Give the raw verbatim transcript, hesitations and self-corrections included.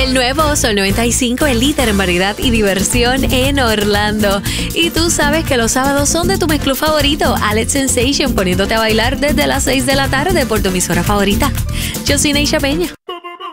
El nuevo Sol noventa y cinco, el líder en variedad y diversión en Orlando. Y tú sabes que los sábados son de tu mezclú favorito, Alex Sensation, poniéndote a bailar desde las seis de la tarde por tu emisora favorita. Yo soy Neisha Peña.